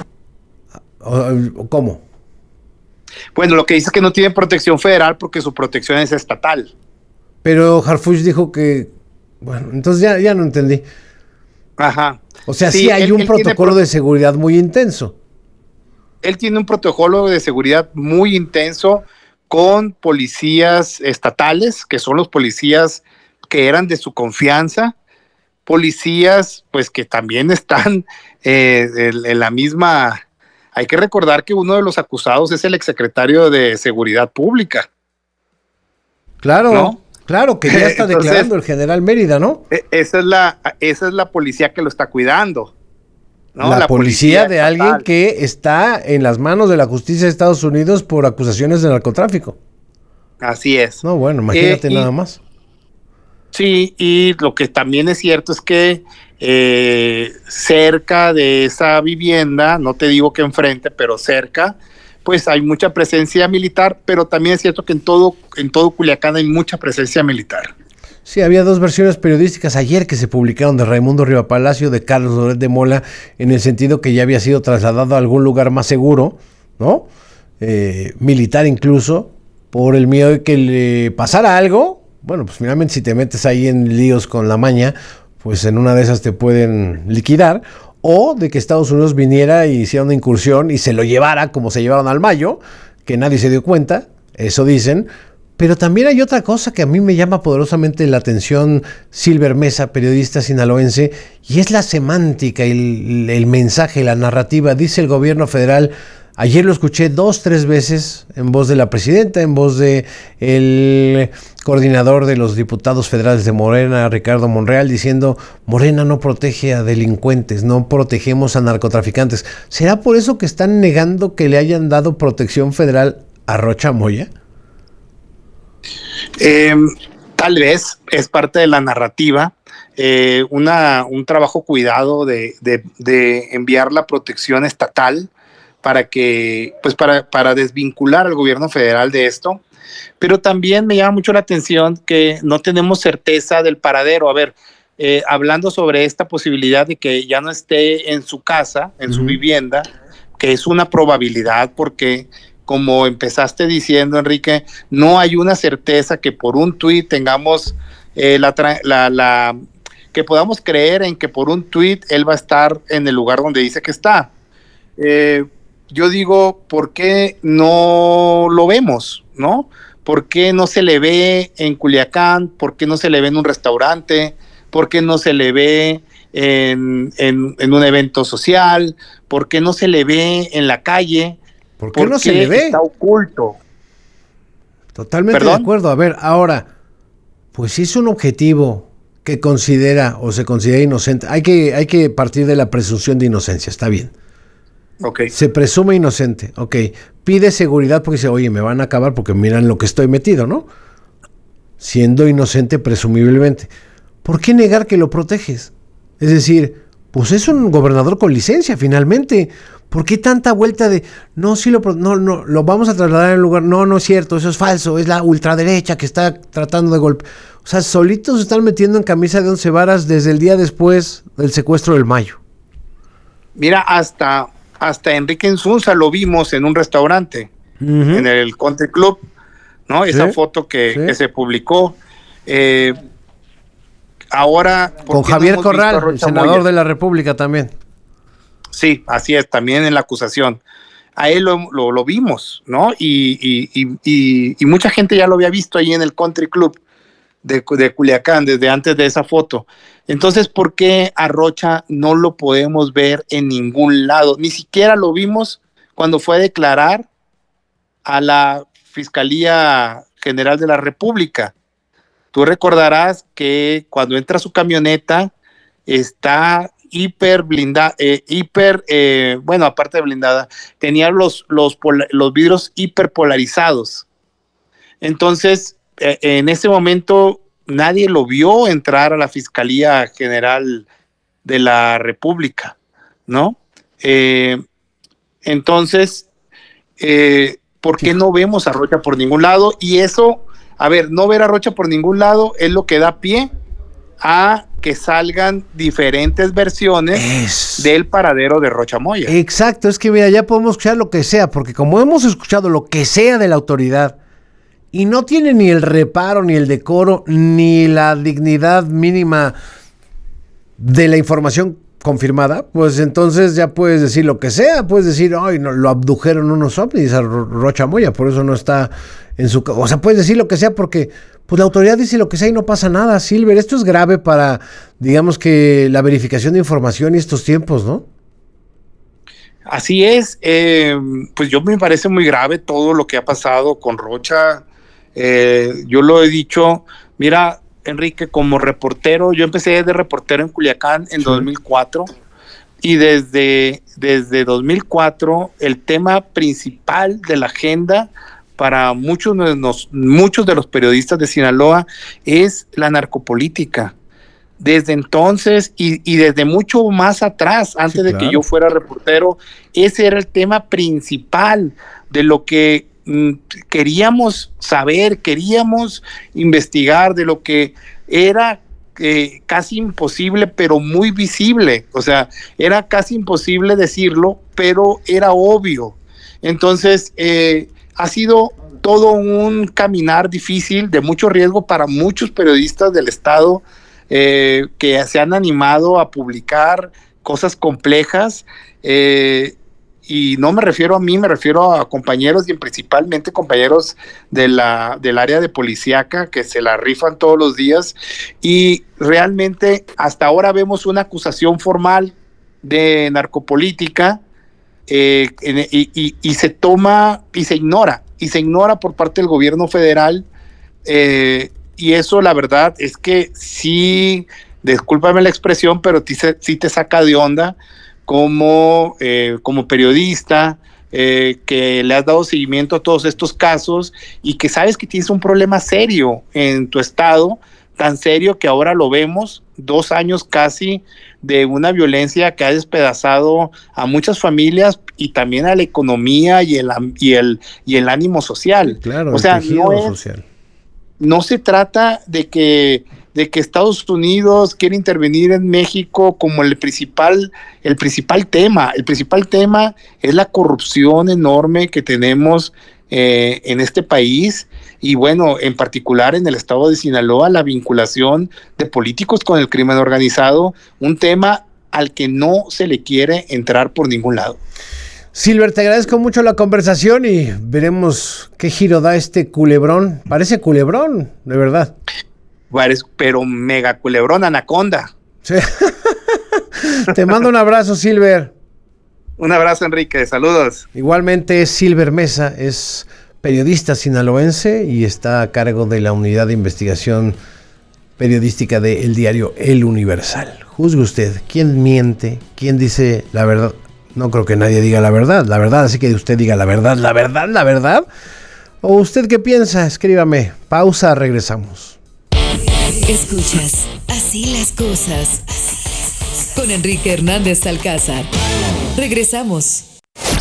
¿Cómo? Bueno, lo que dice es que no tiene protección federal porque su protección es estatal. Pero Harfuch dijo que... Bueno, entonces ya, ya no entendí. Ajá. O sea, sí, sí hay él, un él protocolo pro- de seguridad muy intenso. Él tiene un protocolo de seguridad muy intenso con policías estatales, que son los policías que eran de su confianza, policías pues que también están eh, en, en la misma... Hay que recordar que uno de los acusados es el exsecretario de Seguridad Pública. Claro, ¿no? claro, que ya está Entonces, declarando el general Mérida, ¿no? Esa es la, esa es la policía que lo está cuidando, ¿no? La, la policía, policía de estatal. alguien que está en las manos de la justicia de Estados Unidos por acusaciones de narcotráfico. Así es. No, bueno, imagínate Eh, y- nada más. Sí, y lo que también es cierto es que eh, cerca de esa vivienda, no te digo que enfrente, pero cerca, pues hay mucha presencia militar, pero también es cierto que en todo, en todo Culiacán hay mucha presencia militar. Sí, había dos versiones periodísticas ayer que se publicaron de Raimundo Rivapalacio, de Carlos Loret de Mola, en el sentido que ya había sido trasladado a algún lugar más seguro, ¿no? Eh, militar incluso, por el miedo de que le pasara algo. Bueno, pues finalmente si te metes ahí en líos con la maña, pues en una de esas te pueden liquidar, o de que Estados Unidos viniera y hiciera una incursión y se lo llevara como se llevaron al Mayo, que nadie se dio cuenta, eso dicen. Pero también hay otra cosa que a mí me llama poderosamente la atención, Silver Mesa, periodista sinaloense, y es la semántica, el, el mensaje, la narrativa. Dice el gobierno federal, ayer lo escuché dos, tres veces en voz de la presidenta, en voz de el coordinador de los diputados federales de Morena, Ricardo Monreal, diciendo, Morena no protege a delincuentes, no protegemos a narcotraficantes. ¿Será por eso que están negando que le hayan dado protección federal a Rocha Moya? Eh, tal vez es parte de la narrativa, eh, una, un trabajo cuidado de, de, de enviar la protección estatal para que, pues para, para desvincular al gobierno federal de esto, pero también me llama mucho la atención que no tenemos certeza del paradero. A ver, eh, hablando sobre esta posibilidad de que ya no esté en su casa, en uh-huh. su vivienda, que es una probabilidad porque, como empezaste diciendo, Enrique, no hay una certeza que por un tuit tengamos eh, la, la, la, que podamos creer en que por un tuit él va a estar en el lugar donde dice que está. Eh, yo digo, ¿por qué no lo vemos, no? ¿Por qué no se le ve en Culiacán? ¿Por qué no se le ve en un restaurante? ¿Por qué no se le ve en, en, en un evento social? ¿Por qué no se le ve en la calle? ¿Por qué no se le ve? Está oculto. Totalmente ¿Perdón? de acuerdo. A ver, ahora, pues si es un objetivo que considera o se considera inocente, hay que, hay que partir de la presunción de inocencia, está bien. Okay. Se presume inocente, ok. Pide seguridad porque dice, oye, me van a acabar porque miran lo que estoy metido, ¿no? Siendo inocente presumiblemente. ¿Por qué negar que lo proteges? Es decir, pues es un gobernador con licencia finalmente. ¿Por qué tanta vuelta de, no, sí lo, no, no, lo vamos a trasladar en el lugar? No, no es cierto, eso es falso, es la ultraderecha que está tratando de golpear. O sea, solitos se están metiendo en camisa de once varas desde el día después del secuestro del Mayo. Mira, hasta... Hasta Enrique Insunza lo vimos en un restaurante, uh-huh. en el Country Club, ¿no? Esa sí, foto que, sí. que se publicó. Eh, ahora... Con Javier Corral, el senador Moya? de la República también. Sí, así es, también en la acusación. A él lo, lo, lo vimos, ¿no? Y, y, y, y, y mucha gente ya lo había visto ahí en el Country Club de, de Culiacán, desde antes de esa foto. Entonces, ¿por qué a Rocha no lo podemos ver en ningún lado? Ni siquiera lo vimos cuando fue a declarar a la Fiscalía General de la República. Tú recordarás que cuando entra su camioneta está hiper blindada, eh, hiper, eh, bueno, aparte de blindada, tenía los, los, los vidrios hiperpolarizados. Entonces, eh, en ese momento nadie lo vio entrar a la Fiscalía General de la República, ¿no? Eh, entonces, eh, ¿por qué no vemos a Rocha por ningún lado? Y eso, a ver, no ver a Rocha por ningún lado es lo que da pie a que salgan diferentes versiones es... del paradero de Rocha Moya. Exacto, es que mira, ya podemos escuchar lo que sea, porque como hemos escuchado lo que sea de la autoridad, y no tiene ni el reparo, ni el decoro, ni la dignidad mínima de la información confirmada, pues entonces ya puedes decir lo que sea, puedes decir, ay, no, lo abdujeron unos ovnis a Rocha Moya, por eso no está en su... O sea, puedes decir lo que sea porque pues la autoridad dice lo que sea y no pasa nada, Silver. Esto es grave para, digamos que, la verificación de información y estos tiempos, ¿no? Así es, eh, pues yo me parece muy grave todo lo que ha pasado con Rocha. Eh, yo lo he dicho, mira, Enrique, como reportero, yo empecé de reportero en Culiacán en sí. dos mil cuatro y desde, desde dos mil cuatro el tema principal de la agenda para muchos de, los, muchos de los periodistas de Sinaloa es la narcopolítica. Desde entonces y, y desde mucho más atrás, antes sí, de claro. que yo fuera reportero, ese era el tema principal de lo que mm, queríamos saber, queríamos investigar, de lo que era eh, casi imposible, pero muy visible. O sea, era casi imposible decirlo, pero era obvio. Entonces, eh, ha sido todo un caminar difícil, de mucho riesgo para muchos periodistas del estado, Eh, que se han animado a publicar cosas complejas, eh, y no me refiero a mí, me refiero a compañeros y principalmente compañeros de la, del área de policíaca que se la rifan todos los días, y realmente hasta ahora vemos una acusación formal de narcopolítica eh, y, y, y se toma y se ignora, y se ignora por parte del gobierno federal. eh, Y eso, la verdad, es que sí, discúlpame la expresión, pero sí, sí te saca de onda como, eh, como periodista, eh, que le has dado seguimiento a todos estos casos y que sabes que tienes un problema serio en tu estado, tan serio que ahora lo vemos, dos años casi de una violencia que ha despedazado a muchas familias y también a la economía y el, y el, y el ánimo social. Claro, o sea, no es... social. No se trata de que, de que Estados Unidos quiere intervenir en México como el principal, el principal tema. El principal tema es la corrupción enorme que tenemos eh, en este país y, bueno, en particular en el estado de Sinaloa, la vinculación de políticos con el crimen organizado, un tema al que no se le quiere entrar por ningún lado. Silver, te agradezco mucho la conversación y veremos qué giro da este culebrón. Parece culebrón, de verdad. Pero mega culebrón, anaconda. Sí. Te mando un abrazo, Silver. Un abrazo, Enrique. Saludos. Igualmente, es Silver Mesa, es periodista sinaloense y está a cargo de la unidad de investigación periodística del diario El Universal. Juzgue usted, ¿quién miente? ¿Quién dice la verdad? No creo que nadie diga la verdad, la verdad, así que usted diga la verdad, la verdad, la verdad. ¿O usted qué piensa? Escríbame. Pausa, regresamos. Escuchas Así las cosas con Enrique Hernández Alcázar. Regresamos.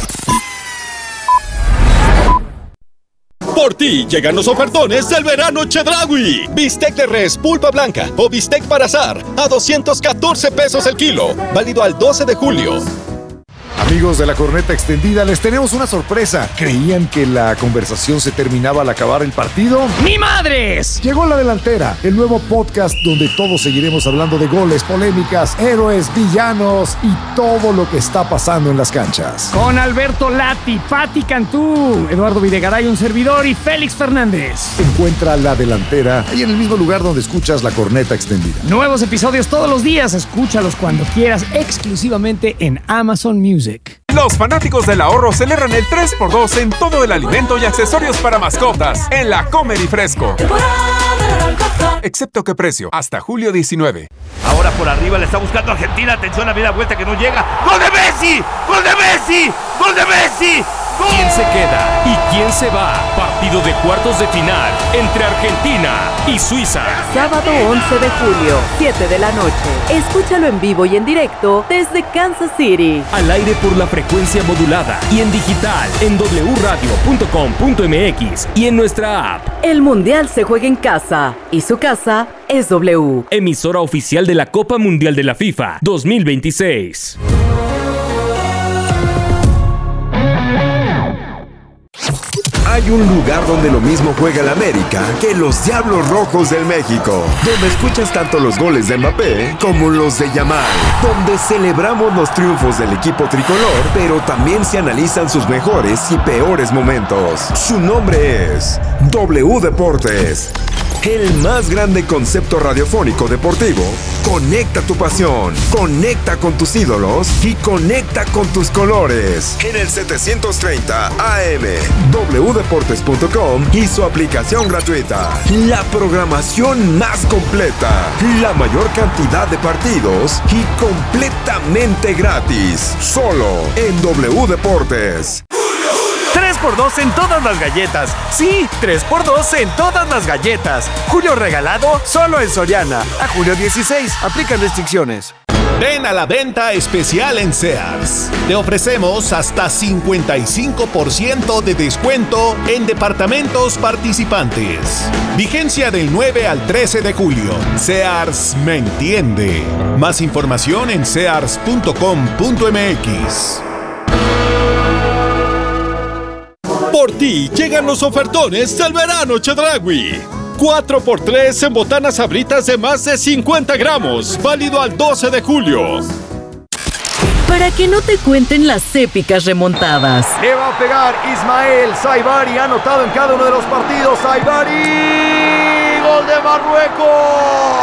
Por ti llegan los ofertones del verano Chedraui. Bistec de res pulpa blanca o bistec para asar a doscientos catorce pesos el kilo. Válido al doce de julio. Amigos de la Corneta Extendida, les tenemos una sorpresa. ¿Creían que la conversación se terminaba al acabar el partido? ¡Ni madres! Llegó La Delantera, el nuevo podcast donde todos seguiremos hablando de goles, polémicas, héroes, villanos y todo lo que está pasando en las canchas. Con Alberto Lati, Pati Cantú, Eduardo Videgaray, un servidor, y Félix Fernández. Encuentra La Delantera ahí en el mismo lugar donde escuchas La Corneta Extendida. Nuevos episodios todos los días. Escúchalos cuando quieras, exclusivamente en Amazon Music. Los fanáticos del ahorro celebran el tres por dos en todo el alimento y accesorios para mascotas en la Comer y Fresco. Excepto que precio, hasta julio diecinueve. Ahora por arriba le está buscando Argentina. Atención, la media vuelta que no llega. ¡Gol de Messi! ¡Gol de Messi! ¡Gol de Messi! ¡Gol! ¿Quién se queda y quién se va? Partido de cuartos de final entre Argentina y Suiza. Sábado once de julio, siete de la noche. Escúchalo en vivo y en directo desde Kansas City. Al aire por la frecuencia modulada y en digital en doble u radio punto com punto m x y en nuestra app. El Mundial se juega en casa y su casa es W. Emisora oficial de la Copa Mundial de la FIFA dos mil veintiséis. Hay un lugar donde lo mismo juega el América que los Diablos Rojos del México, donde escuchas tanto los goles de Mbappé como los de Yamal, donde celebramos los triunfos del equipo tricolor, pero también se analizan sus mejores y peores momentos. Su nombre es W Deportes, el más grande concepto radiofónico deportivo. Conecta tu pasión, conecta con tus ídolos y conecta con tus colores. En el setecientos treinta A M, doble u deportes punto com y su aplicación gratuita. La programación más completa, la mayor cantidad de partidos y completamente gratis. Solo en W Deportes. tres por dos en todas las galletas. Sí, tres por dos en todas las galletas. Julio regalado solo en Soriana. A julio dieciséis. Aplican restricciones. Ven a la venta especial en Sears. Te ofrecemos hasta cincuenta y cinco por ciento de descuento en departamentos participantes. Vigencia del nueve al trece de julio. Sears me entiende. Más información en sears punto com punto m x. Por ti llegan los ofertones del verano Chedraui. cuatro por tres en botanas Sabritas de más de cincuenta gramos. Válido al doce de julio. Para que no te cuenten las épicas remontadas. Le va a pegar Ismael Saibari, anotado en cada uno de los partidos. Saibari, gol de Marruecos.